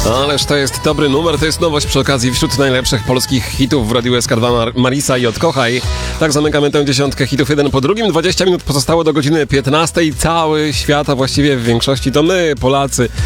Ależ to jest dobry numer, to jest nowość przy okazji wśród najlepszych polskich hitów w Radiu SK2 Marisa i Odkochaj. Tak zamykamy tę dziesiątkę hitów jeden po drugim. 20 minut pozostało do godziny 15. Cały świat, a właściwie w większości to my, Polacy,